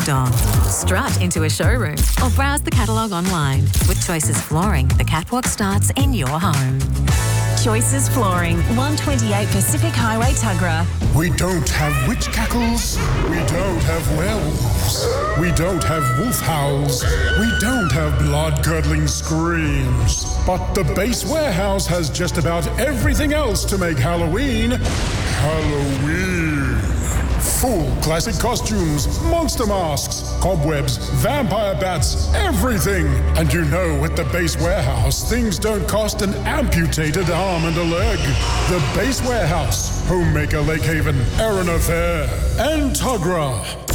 store. Strut into a showroom or browse the catalogue online. With Choices Flooring, the catwalk starts in your home. Choices Flooring, 128 Pacific Highway, Tuggerah. We don't have witch cackles. We don't have werewolves. We don't have wolf howls. We don't have blood-curdling screams. But the Base Warehouse has just about everything else to make Halloween Halloween. Full classic costumes, monster masks, cobwebs, vampire bats, everything. And you know, at the Base Warehouse, things don't cost an amputated arm and a leg. The Base Warehouse, Homemaker Lake Haven, Erina Fair, and Tuggerah.